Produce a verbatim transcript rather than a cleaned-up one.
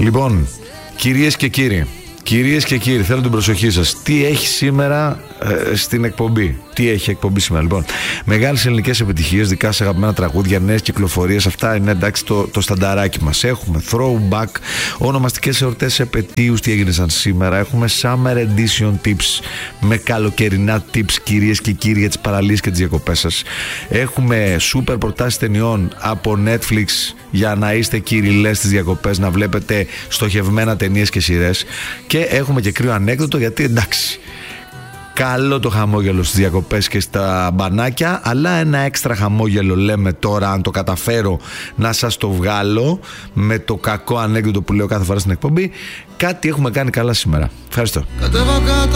Λοιπόν, κυρίες και κύριοι, κυρίες και κύριοι, θέλω την προσοχή σας. Τι έχει σήμερα ε, στην εκπομπή? Τι έχει εκπομπή σήμερα? Λοιπόν, μεγάλες ελληνικές επιτυχίες, δικά σας αγαπημένα τραγούδια, νέες κυκλοφορίες. Αυτά είναι εντάξει το, το στανταράκι μας. Έχουμε throwback, ονομαστικές εορτές επετείους, τι έγινε σαν σήμερα. Έχουμε summer edition tips με καλοκαιρινά tips, κυρίες και κύριοι, για τις παραλίες και τις διακοπές σας. Έχουμε super προτάσεις ταινιών από Netflix για να είστε κυριλές στις διακοπές, να βλέπετε στοχευμένα ταινίες και σειρές. Και έχουμε και κρύο ανέκδοτο, γιατί εντάξει, καλό το χαμόγελο στις διακοπές και στα μπανάκια, αλλά ένα έξτρα χαμόγελο λέμε τώρα, αν το καταφέρω να σας το βγάλω με το κακό ανέκδοτο που λέω κάθε φορά στην εκπομπή. Κάτι έχουμε κάνει καλά σήμερα. Ευχαριστώ.